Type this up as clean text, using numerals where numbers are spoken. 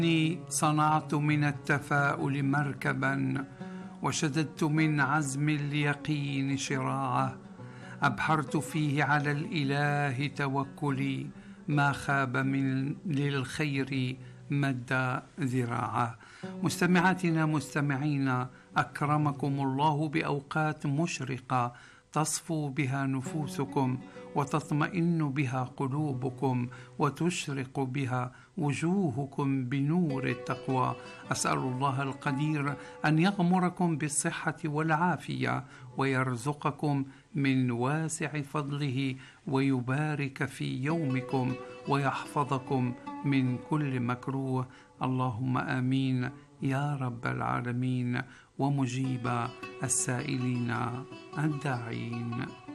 إني صنعت من التفاؤل مركبا، وشددت من عزم اليقين شراعه، أبحرت فيه على الإله توكلي، ما خاب من للخير مد ذراعه. مستمعاتنا مستمعينا، أكرمكم الله بأوقات مشرقة تصفو بها نفوسكم، وتطمئن بها قلوبكم، وتشرق بها وجوهكم بنور التقوى. أسأل الله القدير أن يغمركم بالصحة والعافية، ويرزقكم من واسع فضله، ويبارك في يومكم، ويحفظكم من كل مكروه. اللهم آمين يا رب العالمين، ومجيب السائلين الداعين.